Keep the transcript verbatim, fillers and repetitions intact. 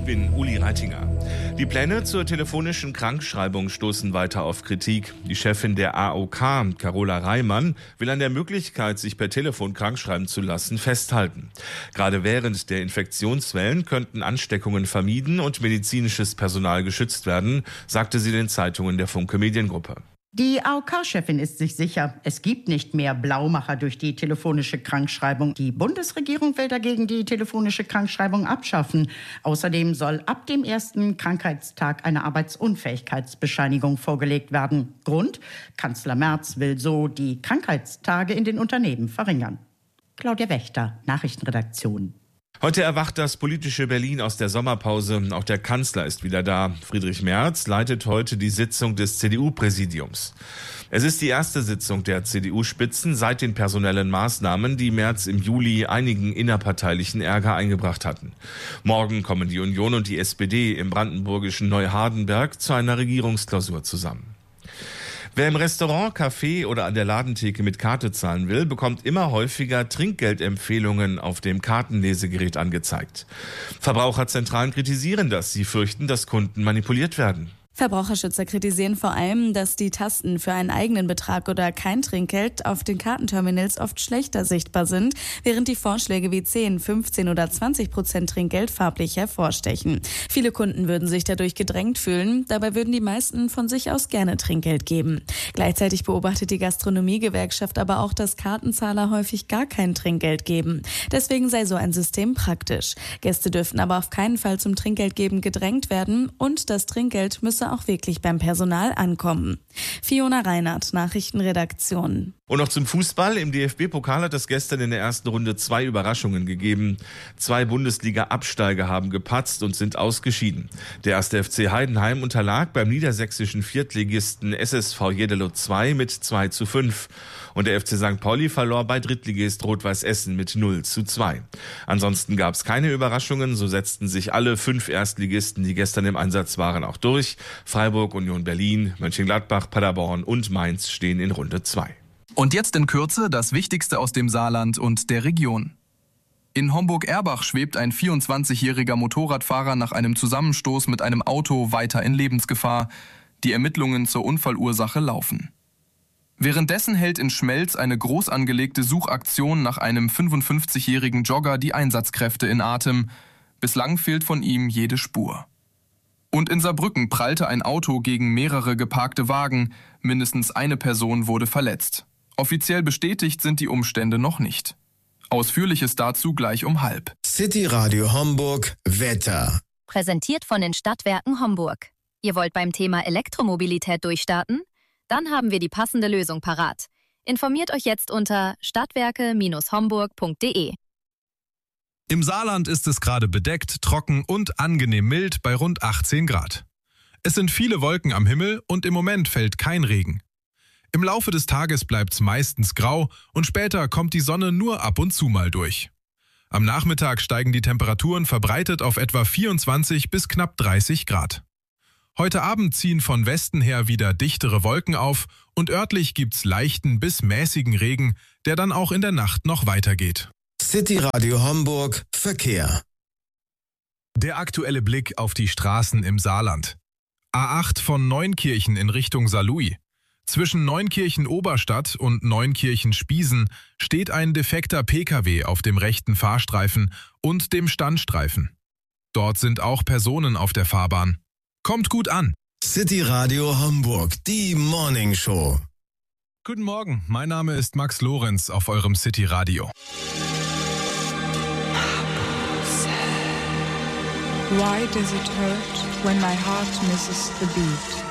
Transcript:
ich bin Uli Reitinger. Die Pläne zur telefonischen Krankschreibung stoßen weiter auf Kritik. Die Chefin der A O K, Carola Reimann, will an der Möglichkeit, sich per Telefon krankschreiben zu lassen, festhalten. Gerade während der Infektionswellen könnten Ansteckungen vermieden und medizinisches Personal geschützt werden, sagte sie den Zeitungen der Funke Mediengruppe. Die A O K-Chefin ist sich sicher, es gibt nicht mehr Blaumacher durch die telefonische Krankschreibung. Die Bundesregierung will dagegen die telefonische Krankschreibung abschaffen. Außerdem soll ab dem ersten Krankheitstag eine Arbeitsunfähigkeitsbescheinigung vorgelegt werden. Grund: Kanzler Merz will so die Krankheitstage in den Unternehmen verringern. Claudia Wächter, Nachrichtenredaktion. Heute erwacht das politische Berlin aus der Sommerpause. Auch der Kanzler ist wieder da. Friedrich Merz leitet heute die Sitzung des C D U-Präsidiums. Es ist die erste Sitzung der C D U-Spitzen seit den personellen Maßnahmen, die Merz im Juli einigen innerparteilichen Ärger eingebracht hatten. Morgen kommen die Union und die S P D im brandenburgischen Neuhardenberg zu einer Regierungsklausur zusammen. Wer im Restaurant, Café oder an der Ladentheke mit Karte zahlen will, bekommt immer häufiger Trinkgeldempfehlungen auf dem Kartenlesegerät angezeigt. Verbraucherzentralen kritisieren das. Sie fürchten, dass Kunden manipuliert werden. Verbraucherschützer kritisieren vor allem, dass die Tasten für einen eigenen Betrag oder kein Trinkgeld auf den Kartenterminals oft schlechter sichtbar sind, während die Vorschläge wie zehn, fünfzehn oder zwanzig Prozent Trinkgeld farblich hervorstechen. Viele Kunden würden sich dadurch gedrängt fühlen, dabei würden die meisten von sich aus gerne Trinkgeld geben. Gleichzeitig beobachtet die Gastronomiegewerkschaft aber auch, dass Kartenzahler häufig gar kein Trinkgeld geben. Deswegen sei so ein System praktisch. Gäste dürften aber auf keinen Fall zum Trinkgeldgeben gedrängt werden und das Trinkgeld müsse auch wirklich beim Personal ankommen. Fiona Reinhardt, Nachrichtenredaktion. Und noch zum Fußball. Im D F B-Pokal hat es gestern in der ersten Runde zwei Überraschungen gegeben. Zwei Bundesliga-Absteiger haben gepatzt und sind ausgeschieden. Der erste F C Heidenheim unterlag beim niedersächsischen Viertligisten S S V Jeddelo zwei mit zwei zu fünf. Und der F C Sankt Pauli verlor bei Drittligist Rot-Weiß Essen mit null zu zwei. Ansonsten gab es keine Überraschungen. So setzten sich alle fünf Erstligisten, die gestern im Einsatz waren, auch durch. Freiburg, Union Berlin, Mönchengladbach, Paderborn und Mainz stehen in Runde zwei. Und jetzt in Kürze das Wichtigste aus dem Saarland und der Region. In Homburg-Erbach schwebt ein vierundzwanzigjähriger Motorradfahrer nach einem Zusammenstoß mit einem Auto weiter in Lebensgefahr. Die Ermittlungen zur Unfallursache laufen. Währenddessen hält in Schmelz eine groß angelegte Suchaktion nach einem fünfundfünfzigjährigen Jogger die Einsatzkräfte in Atem. Bislang fehlt von ihm jede Spur. Und in Saarbrücken prallte ein Auto gegen mehrere geparkte Wagen. Mindestens eine Person wurde verletzt. Offiziell bestätigt sind die Umstände noch nicht. Ausführliches dazu gleich um halb. City Radio Homburg Wetter. Präsentiert von den Stadtwerken Homburg. Ihr wollt beim Thema Elektromobilität durchstarten? Dann haben wir die passende Lösung parat. Informiert euch jetzt unter stadtwerke Bindestrich homburg punkt de. Im Saarland ist es gerade bedeckt, trocken und angenehm mild bei rund achtzehn Grad. Es sind viele Wolken am Himmel und im Moment fällt kein Regen. Im Laufe des Tages bleibt es meistens grau und später kommt die Sonne nur ab und zu mal durch. Am Nachmittag steigen die Temperaturen verbreitet auf etwa vierundzwanzig bis knapp dreißig Grad. Heute Abend ziehen von Westen her wieder dichtere Wolken auf und örtlich gibt's leichten bis mäßigen Regen, der dann auch in der Nacht noch weitergeht. City Radio Homburg Verkehr. Der aktuelle Blick auf die Straßen im Saarland. A acht von Neunkirchen in Richtung Saarlouis. Zwischen Neunkirchen-Oberstadt und Neunkirchen-Spiesen steht ein defekter Pkw auf dem rechten Fahrstreifen und dem Standstreifen. Dort sind auch Personen auf der Fahrbahn. Kommt gut an. City Radio Homburg, die Morning Show. Guten Morgen, mein Name ist Max Lorenz auf eurem City Radio. Why does it hurt when my heart misses the beat?